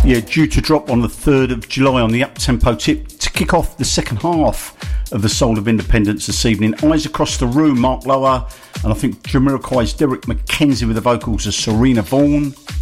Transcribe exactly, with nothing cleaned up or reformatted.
Yeah, due to drop on the third of July on the up-tempo tip to kick off the second half of the Soul of Independence this evening. Eyes Across the Room, Mark Lower, and I think Jamiroquai's Derek McKenzie with the vocals of Serena Vaughan.